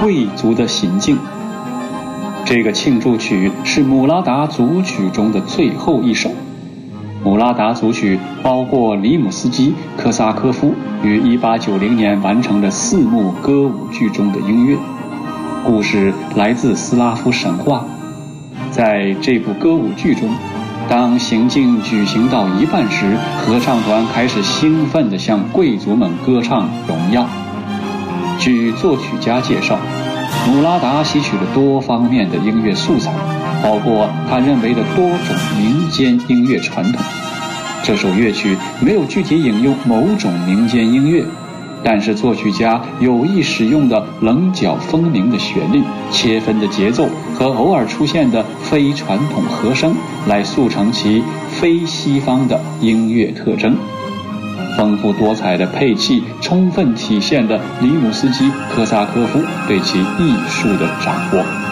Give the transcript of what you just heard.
贵族的行径。这个庆祝曲是姆拉达组曲中的最后一首。姆拉达组曲包括里姆斯基、科萨科夫于1890年完成的4幕歌舞剧中的音乐。故事来自斯拉夫神话。在这部歌舞剧中，当行进举行到一半时，合唱团开始兴奋地向贵族们歌唱荣耀。据作曲家介绍，姆拉达吸取了多方面的音乐素材，包括他认为的多种民间音乐传统。这首乐曲没有具体引用某种民间音乐，但是作曲家有意使用的棱角分明的旋律、切分的节奏和偶尔出现的非传统和声来塑成其非西方的音乐特征。丰富多彩的配器充分体现了里姆斯基、科萨科夫对其艺术的掌握。